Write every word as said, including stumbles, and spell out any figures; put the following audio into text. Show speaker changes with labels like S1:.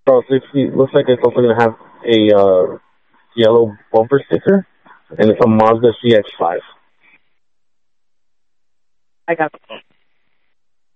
S1: Bro, sixty looks like it's also gonna have a uh, yellow bumper sticker, and it's a Mazda C X five.
S2: I got